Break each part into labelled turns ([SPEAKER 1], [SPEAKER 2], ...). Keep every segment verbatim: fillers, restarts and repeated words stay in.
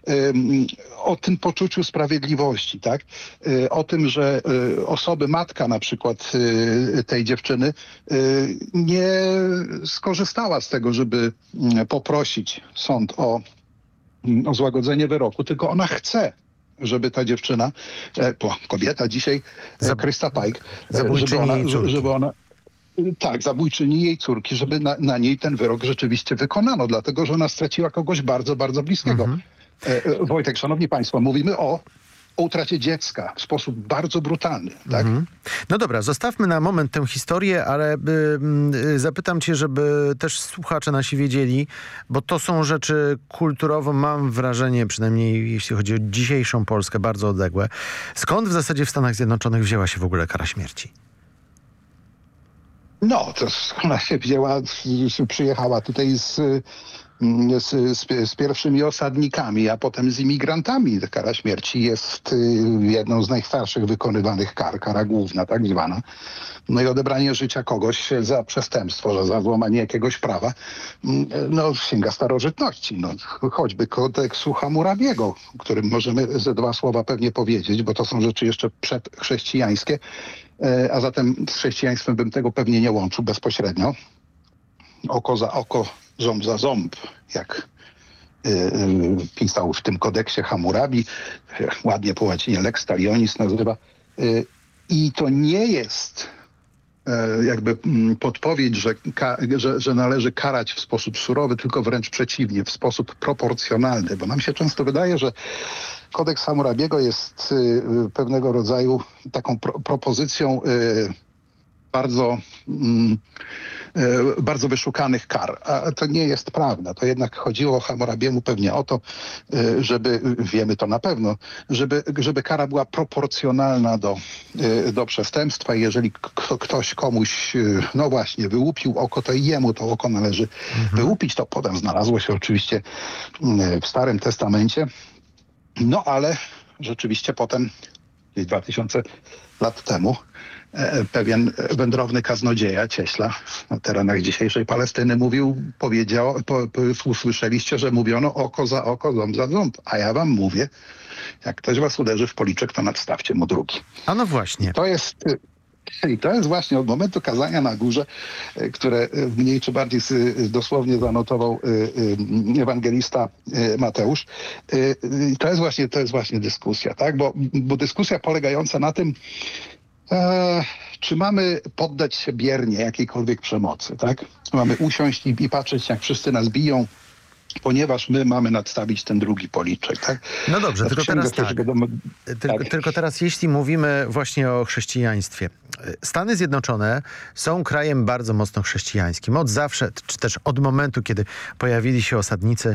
[SPEAKER 1] o tym poczuciu sprawiedliwości, tak? O tym, że osoby, matka na przykład tej dziewczyny nie skorzystała z tego, żeby poprosić sąd o, o złagodzenie wyroku, tylko ona chce, żeby ta dziewczyna, bo kobieta dzisiaj,
[SPEAKER 2] Zab-
[SPEAKER 1] Krista Pike,
[SPEAKER 2] zabójczyni
[SPEAKER 1] żeby ona,
[SPEAKER 2] jej córki.
[SPEAKER 1] żeby ona tak, zabójczyni jej córki, żeby na, na niej ten wyrok rzeczywiście wykonano, dlatego że ona straciła kogoś bardzo, bardzo bliskiego.
[SPEAKER 2] Mhm.
[SPEAKER 1] E, e, Wojtek, szanowni państwo, mówimy o, o utracie dziecka w sposób bardzo brutalny. Tak?
[SPEAKER 2] Mhm. No dobra, zostawmy na moment tę historię, ale y, y, zapytam cię, żeby też słuchacze nasi wiedzieli, bo to są rzeczy kulturowo, mam wrażenie, przynajmniej jeśli chodzi o dzisiejszą Polskę, bardzo odległe. Skąd w zasadzie w Stanach Zjednoczonych wzięła się w ogóle kara śmierci?
[SPEAKER 1] No, to ona się wzięła, przyjechała tutaj z, z, z, z pierwszymi osadnikami, a potem z imigrantami. Kara śmierci jest jedną z najstarszych wykonywanych kar, kara główna tak zwana. No i odebranie życia kogoś za przestępstwo, za złamanie jakiegoś prawa, no sięga starożytności. No, choćby kodeksu Hammurabiego, o którym możemy ze dwa słowa pewnie powiedzieć, bo to są rzeczy jeszcze przedchrześcijańskie, a zatem z chrześcijaństwem bym tego pewnie nie łączył bezpośrednio. Oko za oko, ząb za ząb, jak yy, yy, pisał w tym kodeksie Hammurabi, ładnie po łacinie lex talionis nazywa. Yy, I to nie jest yy, jakby yy, podpowiedź, że, ka- że, że należy karać w sposób surowy, tylko wręcz przeciwnie, w sposób proporcjonalny, bo nam się często wydaje, że kodeks Hammurabiego jest y, pewnego rodzaju taką pro, propozycją y, bardzo, y, bardzo wyszukanych kar. A to nie jest prawda. To jednak chodziło Hammurabiemu pewnie o to, y, żeby, wiemy to na pewno, żeby, żeby kara była proporcjonalna do, y, do przestępstwa. Jeżeli k- ktoś komuś, y, no właśnie, wyłupił oko, to i jemu to oko należy mhm. wyłupić. To potem znalazło się oczywiście y, w Starym Testamencie. No ale rzeczywiście potem, gdzieś dwa tysiące lat temu, e, pewien wędrowny kaznodzieja, cieśla na terenach dzisiejszej Palestyny mówił, powiedział, po, po, usłyszeliście, że mówiono oko za oko, ząb za ząb, a ja wam mówię, jak ktoś was uderzy w policzek, to nadstawcie mu drugi.
[SPEAKER 2] A no właśnie.
[SPEAKER 1] I to jest... I to jest właśnie od momentu kazania na górze, które mniej czy bardziej dosłownie zanotował ewangelista Mateusz. To jest właśnie, to jest właśnie dyskusja, tak? Bo, bo dyskusja polegająca na tym, e, czy mamy poddać się biernie jakiejkolwiek przemocy, tak? Mamy usiąść i, i patrzeć, jak wszyscy nas biją, ponieważ my mamy nadstawić ten drugi policzek, tak?
[SPEAKER 2] No dobrze, tylko teraz tak.
[SPEAKER 1] Wiadomo,
[SPEAKER 2] tylko,
[SPEAKER 1] tak.
[SPEAKER 2] tylko teraz jeśli mówimy właśnie o chrześcijaństwie. Stany Zjednoczone są krajem bardzo mocno chrześcijańskim. Od zawsze, czy też od momentu, kiedy pojawili się osadnicy,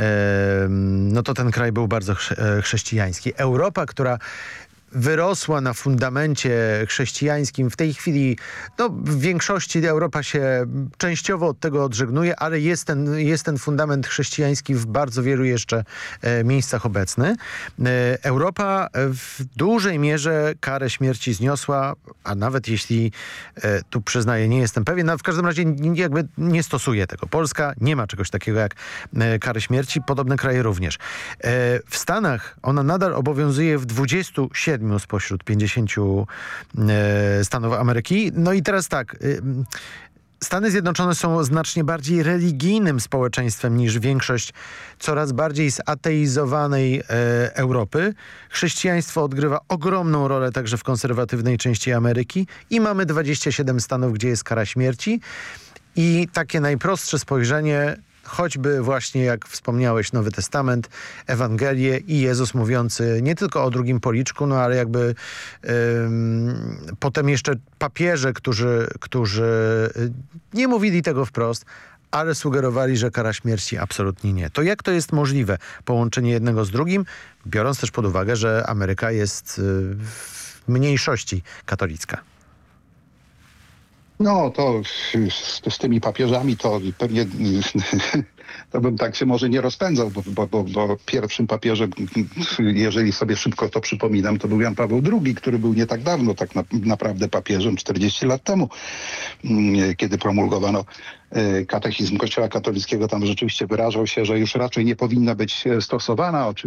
[SPEAKER 2] no to ten kraj był bardzo chrześcijański. Europa, która wyrosła na fundamencie chrześcijańskim. W tej chwili no, w większości Europa się częściowo od tego odżegnuje, ale jest ten, jest ten fundament chrześcijański w bardzo wielu jeszcze e, miejscach obecny. E, Europa w dużej mierze karę śmierci zniosła, a nawet jeśli e, tu przyznaję, nie jestem pewien, no, w każdym razie jakby nie stosuje tego. Polska nie ma czegoś takiego jak e, kary śmierci, podobne kraje również. E, w Stanach ona nadal obowiązuje w dwudziestu siedmiu spośród pięćdziesięciu e, stanów Ameryki. No i teraz tak, e, Stany Zjednoczone są znacznie bardziej religijnym społeczeństwem niż większość coraz bardziej zateizowanej e, Europy. Chrześcijaństwo odgrywa ogromną rolę także w konserwatywnej części Ameryki i mamy dwadzieścia siedem stanów, gdzie jest kara śmierci. I takie najprostsze spojrzenie, choćby właśnie, jak wspomniałeś, Nowy Testament, Ewangelię i Jezus mówiący nie tylko o drugim policzku, no ale jakby ym, potem jeszcze papieże, którzy, którzy nie mówili tego wprost, ale sugerowali, że kara śmierci absolutnie nie. To jak to jest możliwe, połączenie jednego z drugim, biorąc też pod uwagę, że Ameryka jest w mniejszości katolicka?
[SPEAKER 1] No to z, z tymi papieżami to pewnie to bym tak się może nie rozpędzał, bo, bo, bo, bo pierwszym papieżem, jeżeli sobie szybko to przypominam, to był Jan Paweł drugi, który był nie tak dawno tak na, naprawdę papieżem, czterdzieści lat temu, kiedy promulgowano katechizm Kościoła katolickiego. Tam rzeczywiście wyrażał się, że już raczej nie powinna być stosowana.